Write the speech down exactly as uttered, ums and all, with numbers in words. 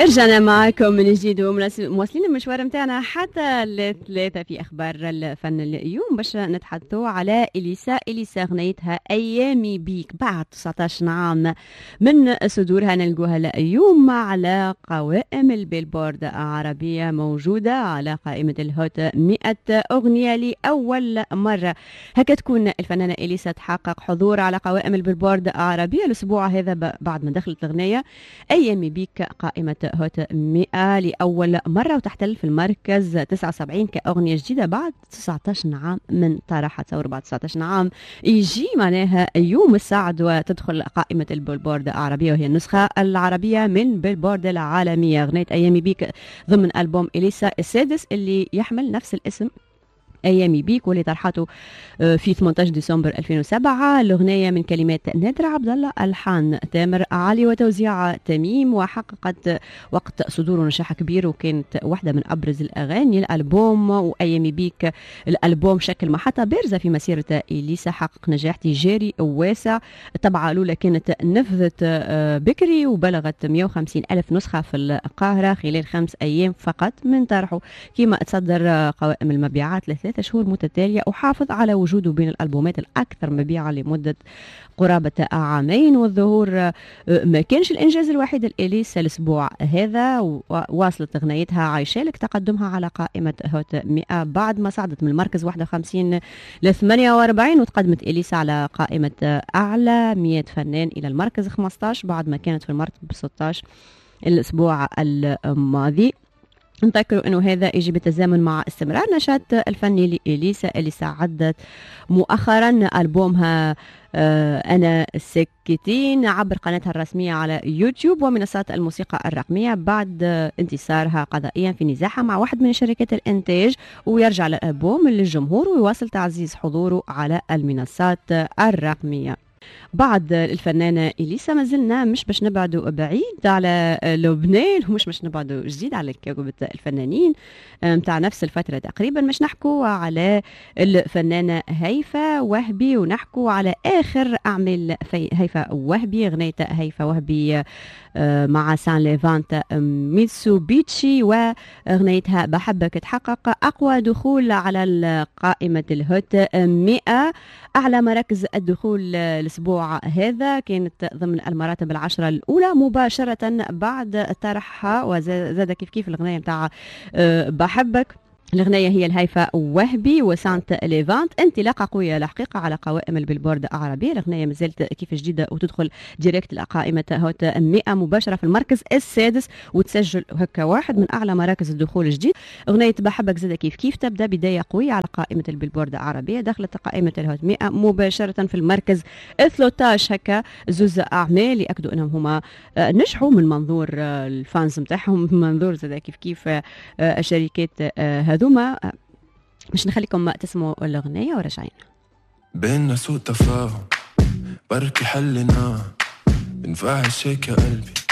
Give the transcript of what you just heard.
رجعنا معكم من جديد ومواصلين المشوار متاعنا حتى الثلاثة في أخبار الفن اليوم باش نتحدثوا على إليسا. إليسا غنيتها أيامي بيك بعد تسعطاش عام من صدورها نلقوها اليوم على قوائم البيلبورد عربية، موجودة على قائمة الهوت مئة أغنية لأول مرة. هكا تكون الفنانة إليسا تحقق حضور على قوائم البيلبورد عربية الأسبوع هذا بعد ما دخلت الأغنية أيامي بيك قائمة هوت مئة لأول مرة، وتحتل في المركز تسعة وسبعين كأغنية جديدة بعد تسعطاش عام من طرحها. تصور بعد تسعطاش عام يجي معناها يوم السعد وتدخل قائمة البيلبورد العربية، وهي النسخة العربية من بيلبورد العالمية. غنيت أيامي بيك ضمن ألبوم إليسا السادس اللي يحمل نفس الاسم أيامي بيك، واللي طرحته في ثمانية عشر ديسمبر ألفين وسبعة. الأغنية من كلمات نادر عبد الله، ألحان تامر علي، وتوزيع تميم، وحققت وقت صدوره نجاح كبير، وكانت واحدة من أبرز الأغاني الألبوم. وأيامي بيك الألبوم شكل محطة بارزة في مسيرة إليسا، حقق نجاح تجاري واسع. الطبعة الأولى كانت نفذت بكري وبلغت مئة وخمسين ألف نسخة في القاهرة خلال خمس أيام فقط من طرحه، كما تصدر قوائم المبيعات لثلاث شهور متتالية، وحافظ على وجوده بين الألبومات الأكثر مبيعا لمدة قرابة عامين. والظهور ما كانش الإنجاز الوحيد لإليسا الأسبوع هذا، واصلت أغنيتها عايشالك تقدمها على قائمة هوت مئة بعد ما صعدت من المركز واحد وخمسين ل ثمانية وأربعين، وتقدمت إليسا على قائمة أعلى مئة فنان إلى المركز خمسة عشر بعد ما كانت في المرتبة ستة عشر الأسبوع الماضي. نذكروا انه هذا يجي بالتزامن مع استمرار النشاط الفني لإليسا اللي ساعدت مؤخرا ألبومها آه أنا سكتين عبر قناتها الرسمية على يوتيوب ومنصات الموسيقى الرقمية بعد آه انتصارها قضائيا في نزاعها مع واحد من شركات الإنتاج، ويرجع الألبوم للجمهور ويواصل تعزيز حضوره على المنصات الرقمية. بعد الفنانة إليسا ما زلنا مش باش نبعدوا بعيد على لبنان، ومش باش نبعدوا جديد على كوكبة الفنانين متاع نفس الفترة تقريبا، مش نحكوا على الفنانة هيفا وهبي ونحكوا على آخر أعمال هيفا وهبي. غنية هيفا وهبي مع سان ليفانت ميتسوبيتشي وغنيتها بحبك تحقق أقوى دخول على قائمة الهوت مئة. أعلى مراكز الدخول الأسبوع هذا كانت ضمن المراتب العشرة الأولى مباشرة بعد طرحها، وزاد كيف كيف الغنية متاع بحبك. الأغنية هي الهيفا وهبي وسانت ليفانت، انطلاقة قوية الحقيقة على قوائم البيلبورد العربية. الأغنية مازالت كيف جديدة وتدخل ديريكت لقائمة هوت مئة مباشرة في المركز السادس، وتسجل هكا واحد من أعلى مراكز الدخول الجديد. أغنية بحبك زادة كيف كيف تبدأ بداية قوية على قائمة البيلبورد العربية، دخلت قائمة الهوت مئة مباشرة في المركز ثلاثة عشر. هكا زوز أعمال يأكدوا أنهم هما نجحوا من منظور الفانز متاعهم، من منظور زادة كيف كيف الشركات هذوما. مش نخليكم تسمعوا الأغنية ورجعين. بيننا سوء تفاهم بركي حلنا بنفعل شيك يا قلبي،